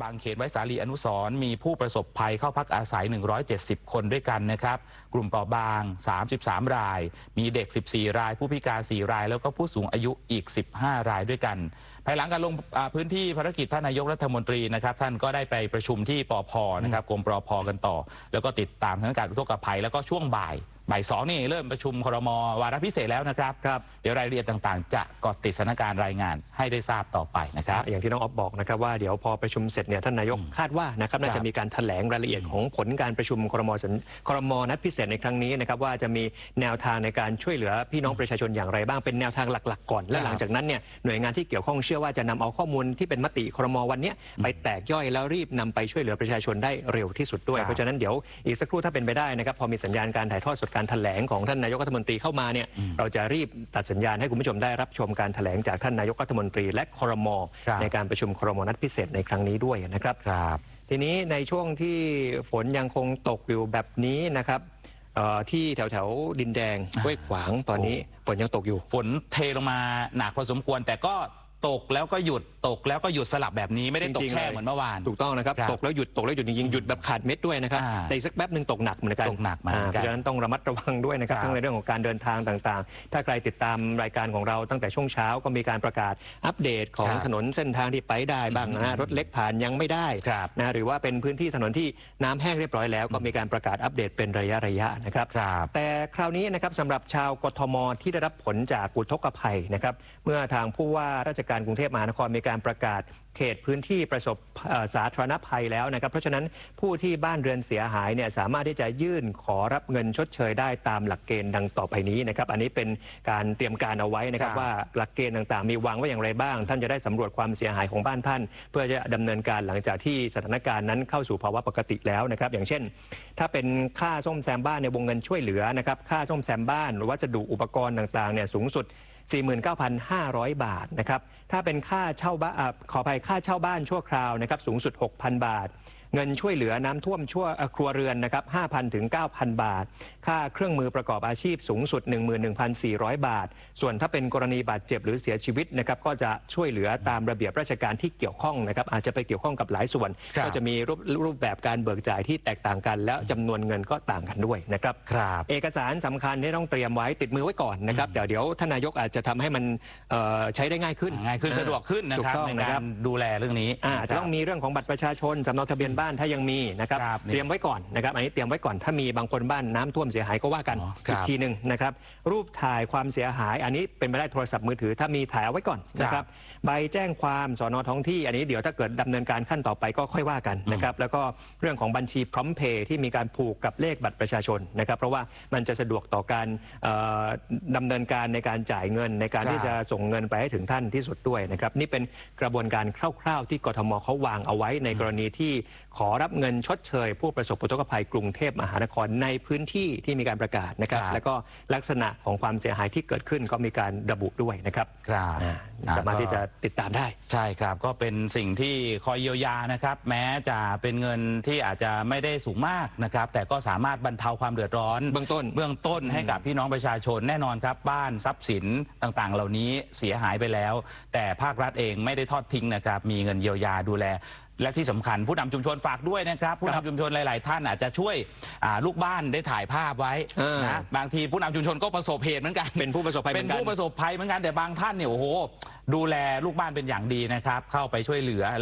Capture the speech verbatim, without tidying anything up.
บางเขนไว้สาลีอนุสรณ์มีผู้ประสบภัยเข้าพักอาศัยหนึ่งร้อยเจ็ดสิบคนด้วยกันนะครับกลุ่มเปราะบางสามสิบสามรายมีเด็กสิบสี่รายผู้พิการสี่รายแล้วก็ผู้สูงอายุอีกสิบห้ารายด้วยกันภายหลังการลงพื้นที่ภารกิจท่านนายกรัฐมนตรีนะครับท่านก็ได้ไปประชุมที่ปภนะครับกรมปภกันต่อแล้วก็ติดตามสถานการณ์อุทกภัยแล้วก็ช่วงบ่ายบ่ายสองนี่เริ่มประชุมครม.วาระพิเศษแล้วนะครับเดี๋ยวรายละเอียดต่างๆจะเกาะติดสถานการณ์รายงานให้ได้ทราบต่อไปนะครับอย่างที่น้องอ๊อฟบอกนะครับว่าเดี๋ยวพอประชุมเสร็จเนี่ยท่านนายกคาดว่านะครับน่าจะมีการแถลงรายละเอียดของผลการประชุมครม.ครม.นัดพิเศษในครั้งนี้นะครับว่าจะมีแนวทางในการช่วยเหลือพี่น้องประชาชนอย่างไรบ้างเป็นแนวทางหลักๆก่อนและหลังจากนั้นเนี่ยหน่วยงานที่เกี่ยวข้องเชื่อว่าจะนำเอาข้อมูลที่เป็นมติครม.วันนี้ไปแตกย่อยแล้วรีบนำไปช่วยเหลือประชาชนได้เร็วที่สุดด้วยเพราะฉะนั้นเดี๋ยวอีกสักครู่ถ้าเป็นไปได้นะครับพอมีสัญญาณการถ่ายทอดสดการแถลงของท่านนายกรัฐมนตรีเข้ามาเนี่ยเราจะรีบตัดสัญญาณให้คุณผู้ชมได้รับชมการแถลงจากท่านนายกรัฐมนตรีและครม.ในการประชุมครม.นัดพิเศษในครั้งนี้ด้วยนะครับทีนี้ในช่วงที่ฝนยังคงตกอยู่แบบนี้นะครับที่แถวแถวดินแดงห้วยขวางตอนนี้ฝนยังตกอยู่ฝนเทลงมาหนักพอสมควรแต่ก็ตกแล้วก็หยุดตกแล้วก็หยุดสลับแบบนี้ไม่ได้ตกแช่เหมือนเมื่อวานถูกต้องนะครับตกแล้วหยุดตกแล้วหยุดจริงๆหยุดแบบขาดเม็ดด้วยนะครับแต่อีกสักแป๊บหนึ่งตกหนักเหมือนกันตกหนักมาเพราะฉะนั้นต้องระมัดระวังด้วยนะครับทั้งในเรื่องของการเดินทางต่างๆถ้าใครติดตามรายการของเราตั้งแต่ช่วงเช้าก็มีการประกาศอัปเดตของถนนเส้นทางที่ไปได้บ้างนะรถเล็กผ่านยังไม่ได้นะหรือว่าเป็นพื้นที่ถนนที่น้ำแห้งเรียบร้อยแล้วก็มีการประกาศอัปเดตเป็นระยะระยะนะครับแต่คราวนี้นะครับสำหรับชาวกทมที่ได้รับผลจากอุทกภัยนะครับเมื่อทางผู้ว่าราชการกรุงเทพมหานครมีการประกาศเขตพื้นที่ประสบสาธารณภัยแล้วนะครับเพราะฉะนั้นผู้ที่บ้านเรือนเสียหายเนี่ยสามารถที่จะยื่นขอรับเงินชดเชยได้ตามหลักเกณฑ์ดังต่อไปนี้นะครับอันนี้เป็นการเตรียมการเอาไว้นะครับว่าหลักเกณฑ์ต่างๆมีวางไว้อย่างไรบ้างท่านจะได้สำรวจความเสียหายของบ้านท่านเพื่อจะดำเนินการหลังจากที่สถานการณ์นั้นเข้าสู่ภาวะปกติแล้วนะครับอย่างเช่นถ้าเป็นค่าซ่อมแซมบ้านในวงเงินช่วยเหลือนะครับค่าซ่อมแซมบ้านวัสดุอุปกรณ์ต่างๆเนี่ยสูงสุด สี่หมื่นเก้าพันห้าร้อย บาทนะครับถ้าเป็นค่าเช่าบ้านขออภัยค่าเช่าบ้านชั่วคราวนะครับสูงสุด หกพัน บาทเงินช่วยเหลือน้ำท่วมชั่วครัวเรือนนะครับ ห้าพัน ถึง เก้าพัน บาทค่าเครื่องมือประกอบอาชีพสูงสุด หนึ่งหมื่นหนึ่งพันสี่ร้อย บาทส่วนถ้าเป็นกรณีบาดเจ็บหรือเสียชีวิตนะครับก็จะช่วยเหลือตามระเบียบราชการที่เกี่ยวข้องนะครับอาจจะไปเกี่ยวข้องกับหลายส่วนก็จะมีรูปรูปแบบการเบิกจ่ายที่แตกต่างกันแล้วจำนวนเงินก็ต่างกันด้วยนะครับเอกสารสำคัญที่ต้องเตรียมไว้ติดมือไว้ก่อนนะครับเดี๋ยวเดี๋ยวท่านนายกอาจจะทำให้มันใช้ได้ง่ายขึ้นง่ายขึ้นสะดวกขึ้นนะครับในการดูแลเรื่องนี้อาจจะต้องมีเรื่องของบัตรประชาชนสำเนาทะเบียนบ้านถ้ายังมีนะครับเตรียมไว้ก่อนนะครับอันนี้เตรียมไว้ก่อนถ้ามีบางคนบ้านน้ำท่วมเสียหายก็ว่ากันอีกทีหนึ่งนะครับรูปถ่ายความเสียหายอันนี้เป็นไปได้โทรศัพท์มือถือถ้ามีถ่ายเอาไว้ก่อนนะครับใบแจ้งความสน.ท้องที่อันนี้เดี๋ยวถ้าเกิดดำเนินการขั้นต่อไปก็ค่อยว่ากันนะครับแล้วก็เรื่องของบัญชีพร้อมเพย์ที่มีการผูกกับเลขบัตรประชาชนนะครับเพราะว่ามันจะสะดวกต่อการดำเนินการในการจ่ายเงินในการที่จะส่งเงินไปให้ถึงท่านที่สุดด้วยนะครับนี่เป็นกระบวนการคร่าวๆที่กทมเขาวางเอาไว้ในกรณีที่ขอรับเงินชดเชยผู้ประสบอุทกภัยกรุงเทพมหานครในพื้นที่ที่มีการประกาศนะครับแล้วก็ลักษณะของความเสียหายที่เกิดขึ้นก็มีการระบุด้วยนะครับสามารถที่จะติดตามได้ใช่ครับก็เป็นสิ่งที่คอยเยียวยานะครับแม้จะเป็นเงินที่อาจจะไม่ได้สูงมากนะครับแต่ก็สามารถบรรเทาความเดือดร้อนเบื้องต้นเบื้องต้นให้กับพี่น้องประชาชนแน่นอนครับบ้านทรัพย์สินต่างๆเหล่านี้เสียหายไปแล้วแต่ภาครัฐเองไม่ได้ทอดทิ้งนะครับมีเงินเยียวยาดูแลและที่สำคัญผู้นำชุมชนฝากด้วยนะครับผู้นำชุมชนหลายๆท่านอาจจะช่วยลูกบ้านได้ถ่ายภาพไว้นะบางทีผู้นำชุมชนก็ประสบเหตุเหมือนกันเป็นผู้ประสบภัยเป็นผู้ประสบภัยเหมือนกันแต่บางท่านเนี่ยโอ้โหดูแลลูกบ้านเป็นอย่างดีนะครับเข้าไปช่วยเหลือ